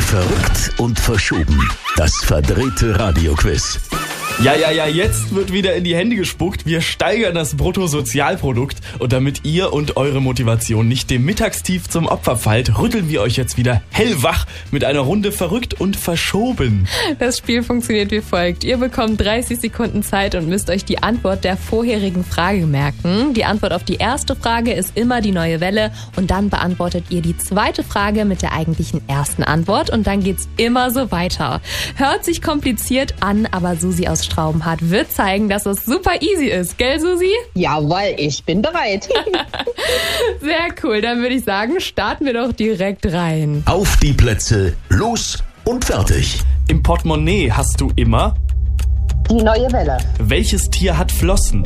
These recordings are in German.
Verrückt und verschoben. Das verdrehte Radioquiz. Ja, jetzt wird wieder in die Hände gespuckt. Wir steigern das Bruttosozialprodukt. Und damit ihr und eure Motivation nicht dem Mittagstief zum Opfer fallt, rütteln wir euch jetzt wieder hellwach mit einer Runde verrückt und verschoben. Das Spiel funktioniert wie folgt. Ihr bekommt 30 Sekunden Zeit und müsst euch die Antwort der vorherigen Frage merken. Die Antwort auf die erste Frage ist immer die neue Welle. Und dann beantwortet ihr die zweite Frage mit der eigentlichen ersten Antwort. Und dann geht's immer so weiter. Hört sich kompliziert an, aber Susi aus Straubenhardt wird zeigen, dass es super easy ist. Gell, Susi? Jawohl, ich bin bereit. Sehr cool. Dann würde ich sagen, starten wir doch direkt rein. Auf die Plätze, los und fertig. Im Portemonnaie hast du immer... Die neue Welle. Welches Tier hat Flossen?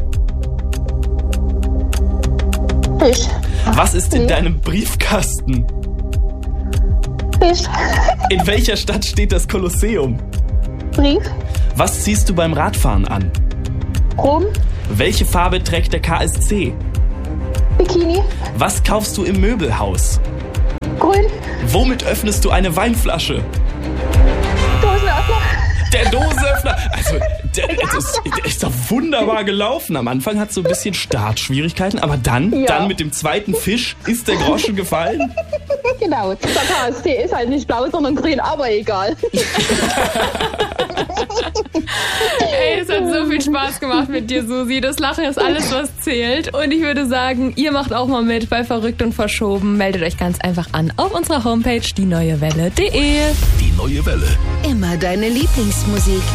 Fisch. Was ist in deinem Briefkasten? Fisch. In welcher Stadt steht das Kolosseum? Brief. Was ziehst du beim Radfahren an? Rum. Welche Farbe trägt der KSC? Bikini. Was kaufst du im Möbelhaus? Grün. Womit öffnest du eine Weinflasche? Dosenöffner. Der Dosenöffner. Also, der ist doch wunderbar gelaufen. Am Anfang hat es so ein bisschen Startschwierigkeiten, aber dann mit dem zweiten Fisch ist der Groschen gefallen. Genau. Der KSC ist halt nicht blau, sondern grün, aber egal. Ey, es hat so viel Spaß gemacht mit dir, Susi. Das Lachen ist alles, was zählt. Und ich würde sagen, ihr macht auch mal mit bei Verrückt und Verschoben. Meldet euch ganz einfach an auf unserer Homepage dieneuewelle.de. Die neue Welle. Immer deine Lieblingsmusik.